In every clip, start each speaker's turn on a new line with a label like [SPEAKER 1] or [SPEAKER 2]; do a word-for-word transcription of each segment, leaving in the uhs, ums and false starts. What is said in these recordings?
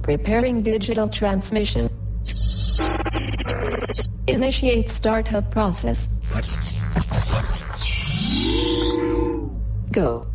[SPEAKER 1] Preparing digital transmission. Initiate startup process. Go.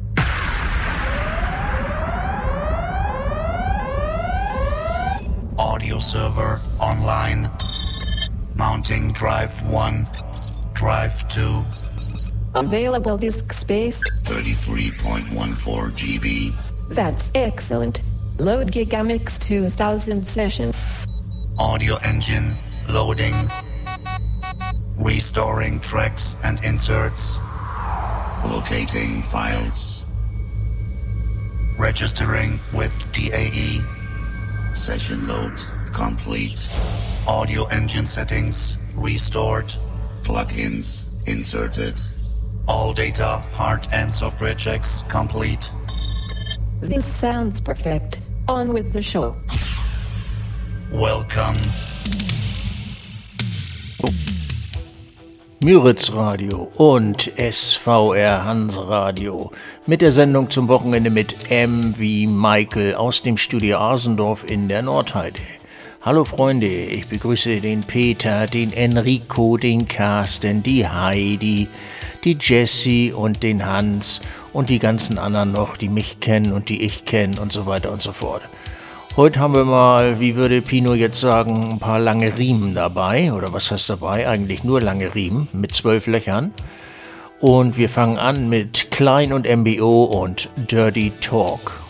[SPEAKER 2] Audio server online. Mounting drive one, drive two.
[SPEAKER 1] Available disk space
[SPEAKER 2] thirty-three point one four gigabytes.
[SPEAKER 1] That's excellent. Load Gigamix two thousand session.
[SPEAKER 2] Audio engine loading. Restoring tracks and inserts. Locating files. Registering with D A E. Session load complete. Audio engine settings restored. Plugins inserted. All data, hard and software checks complete.
[SPEAKER 1] This sounds perfect. On with the show.
[SPEAKER 2] Welcome.
[SPEAKER 3] Müritz Radio und S V R Hanseradio mit der Sendung zum Wochenende mit M wie Michael aus dem Studio Asendorf in der Nordheide. Hallo Freunde, ich begrüße den Peter, den Enrico, den Carsten, die Heidi, die Jessie und den Hans und die ganzen anderen noch, die mich kennen und die ich kenne und so weiter und so fort. Heute haben wir mal, wie würde Pino jetzt sagen, ein paar lange Riemen dabei. Oder was heißt dabei? Eigentlich nur lange Riemen mit zwölf Löchern. Und wir fangen an mit Klein und M B O und Dirty Talk.